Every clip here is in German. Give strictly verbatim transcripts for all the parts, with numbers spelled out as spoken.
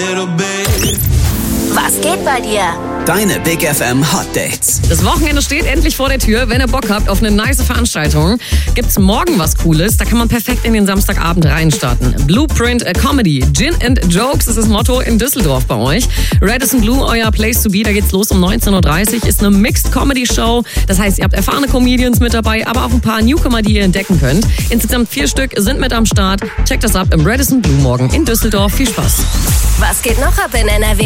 Was geht bei dir? Deine Big F M Hot Dates. Das Wochenende steht endlich vor der Tür. Wenn ihr Bock habt auf eine nice Veranstaltung, gibt's morgen was Cooles. Da kann man perfekt in den Samstagabend reinstarten. Blueprint a Comedy. Gin and Jokes ist das Motto in Düsseldorf bei euch. Radisson Blu, euer Place to be. Da geht's los um neunzehn Uhr dreißig. Ist eine Mixed Comedy Show. Das heißt, ihr habt erfahrene Comedians mit dabei, aber auch ein paar Newcomer, die ihr entdecken könnt. Insgesamt vier Stück sind mit am Start. Checkt das ab im Radisson Blu morgen in Düsseldorf. Viel Spaß. Was geht noch ab in N R W?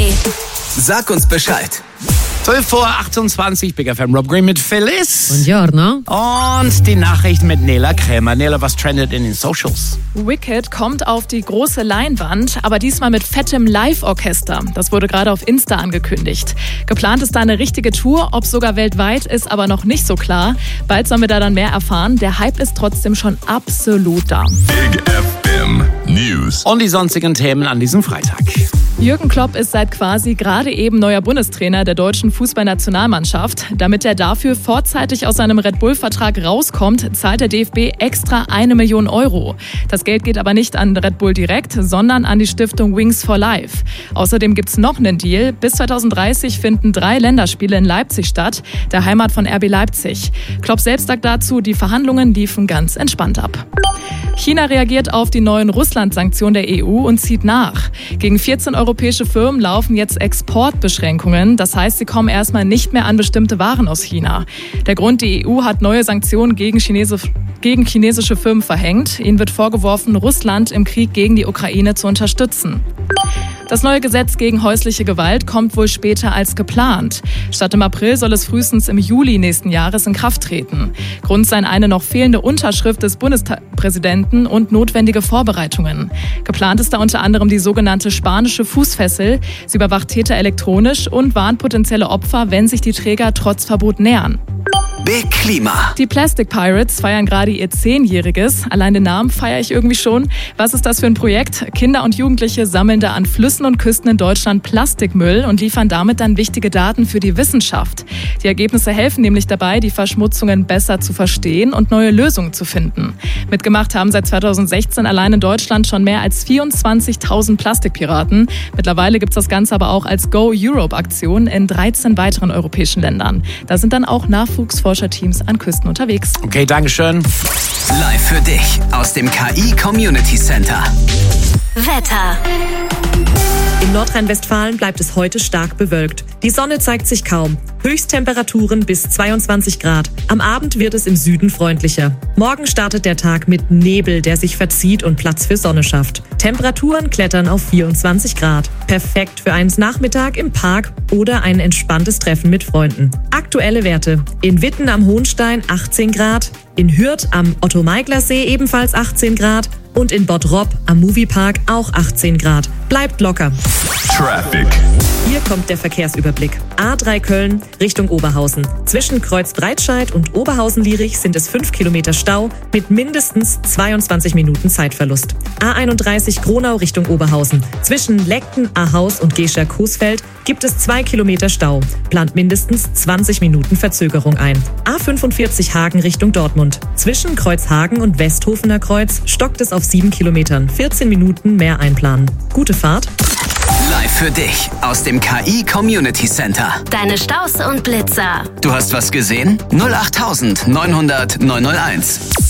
Sag uns Bescheid. zwölf vor achtundzwanzig, Big F M Rob Green mit Phyllis. Und Jörna. Und die Nachrichten mit Nela Krämer. Nela, was trendet in den Socials? Wicked kommt auf die große Leinwand, aber diesmal mit fettem Live-Orchester. Das wurde gerade auf Insta angekündigt. Geplant ist da eine richtige Tour, ob sogar weltweit, ist aber noch nicht so klar. Bald sollen wir da dann mehr erfahren. Der Hype ist trotzdem schon absolut da. Big F M News. Und die sonstigen Themen an diesem Freitag. Jürgen Klopp ist seit quasi gerade eben neuer Bundestrainer der deutschen Fußballnationalmannschaft. Damit er dafür vorzeitig aus seinem Red Bull-Vertrag rauskommt, zahlt der D F B extra eine Million Euro. Das Geld geht aber nicht an Red Bull direkt, sondern an die Stiftung Wings for Life. Außerdem gibt's noch einen Deal. Bis zwanzig dreißig finden drei Länderspiele in Leipzig statt, der Heimat von R B Leipzig. Klopp selbst sagt dazu, die Verhandlungen liefen ganz entspannt ab. China reagiert auf die neuen Russland-Sanktionen der E U und zieht nach. Gegen vierzehn europäische Firmen laufen jetzt Exportbeschränkungen. Das heißt, sie kommen erstmal nicht mehr an bestimmte Waren aus China. Der Grund, die E U hat neue Sanktionen gegen, Chinese, gegen chinesische Firmen verhängt. Ihnen wird vorgeworfen, Russland im Krieg gegen die Ukraine zu unterstützen. Das neue Gesetz gegen häusliche Gewalt kommt wohl später als geplant. Statt im April soll es frühestens im Juli nächsten Jahres in Kraft treten. Grund seien eine noch fehlende Unterschrift des Bundespräsidenten und notwendige Vorbereitungen. Geplant ist da unter anderem die sogenannte spanische Fußfessel. Sie überwacht Täter elektronisch und warnt potenzielle Opfer, wenn sich die Träger trotz Verbot nähern. Big Klima. Die Plastic Pirates feiern gerade ihr Zehnjähriges. Allein den Namen feiere ich irgendwie schon. Was ist das für ein Projekt? Kinder und Jugendliche sammeln da an Flüssen und Küsten in Deutschland Plastikmüll und liefern damit dann wichtige Daten für die Wissenschaft. Die Ergebnisse helfen nämlich dabei, die Verschmutzungen besser zu verstehen und neue Lösungen zu finden. Mitgemacht haben seit zweitausendsechzehn allein in Deutschland schon mehr als vierundzwanzigtausend Plastikpiraten. Mittlerweile gibt es das Ganze aber auch als Go Europe-Aktion in dreizehn weiteren europäischen Ländern. Da sind dann auch Nachwuchsforscher Teams an Küsten unterwegs. Okay, Dankeschön. Live für dich aus dem K I Community Center. Wetter. In Nordrhein-Westfalen bleibt es heute stark bewölkt. Die Sonne zeigt sich kaum. Höchsttemperaturen bis zweiundzwanzig Grad. Am Abend wird es im Süden freundlicher. Morgen startet der Tag mit Nebel, der sich verzieht und Platz für Sonne schafft. Temperaturen klettern auf vierundzwanzig Grad. Perfekt für einen Nachmittag im Park oder ein entspanntes Treffen mit Freunden. Aktuelle Werte: in Witten am Hohenstein achtzehn Grad, in Hürth am Otto-Meigler-See ebenfalls achtzehn Grad und in Bottrop am Moviepark auch achtzehn Grad. Bleibt locker. Traffic. Hier kommt der Verkehrsüberblick. A drei Köln Richtung Oberhausen. Zwischen Kreuzbreitscheid und Oberhausen-Lierich sind es fünf Kilometer Stau mit mindestens zweiundzwanzig Minuten Zeitverlust. A einunddreißig Gronau Richtung Oberhausen. Zwischen Leckten, Ahaus und Gescher-Coesfeld gibt es zwei Kilometer Stau. Plant mindestens zwanzig Minuten Verzögerung ein. A fünfundvierzig Hagen Richtung Dortmund. Zwischen Kreuzhagen und Westhofener Kreuz stockt es auf sieben Kilometern. vierzehn Minuten mehr einplanen. Gute Fahrt. Live für dich aus dem K I Community Center. Deine Staus und Blitzer. Du hast was gesehen? null acht neunhundert neunhunderт neunhunderteins.